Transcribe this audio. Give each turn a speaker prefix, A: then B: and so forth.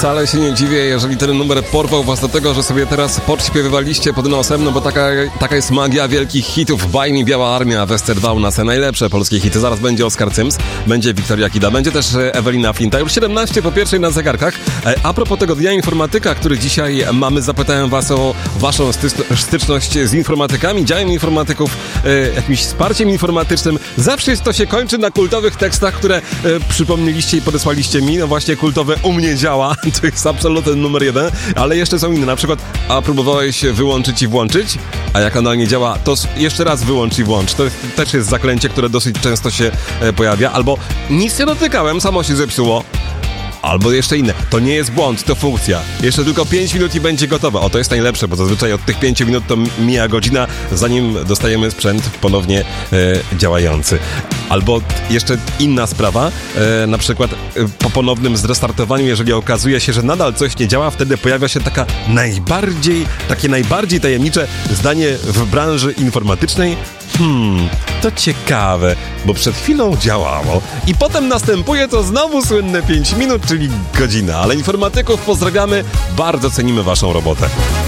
A: Wcale się nie dziwię, jeżeli ten numer porwał was do tego, że sobie teraz podśpiewywaliście pod nosem, no bo taka jest magia wielkich hitów. Baj mi Biała Armia, Wester 2 u nas najlepsze polskie hity. Zaraz będzie Oskar Cyms, będzie Wiktoria Kida, będzie też Ewelina Flinta. Już 17 po pierwszej na zegarkach. A propos tego Dnia Informatyka, który dzisiaj mamy, zapytałem was o waszą styczność z informatykami, działem informatyków, jakimś wsparciem informatycznym. Zawsze to się kończy na kultowych tekstach, które przypomnieliście i podesłaliście mi. No właśnie kultowe u mnie działa, to jest absolutny numer 1, ale jeszcze są inne, na przykład a próbowałeś wyłączyć i włączyć, a jak ona nie działa, to jeszcze raz wyłącz i włącz. To też jest zaklęcie, które dosyć często się pojawia, albo nic nie dotykałem, samo się zepsuło. Albo jeszcze inne. To nie jest błąd, to funkcja. Jeszcze tylko 5 minut i będzie gotowe. O, to jest najlepsze, bo zazwyczaj od tych 5 minut to mija godzina, zanim dostajemy sprzęt ponownie działający. Albo jeszcze inna sprawa, na przykład po ponownym zrestartowaniu, jeżeli okazuje się, że nadal coś nie działa, wtedy pojawia się takie najbardziej tajemnicze zdanie w branży informatycznej. To ciekawe, bo przed chwilą działało i potem następuje to znowu słynne 5 minut, czyli godzina. Ale informatyków pozdrawiamy, bardzo cenimy waszą robotę.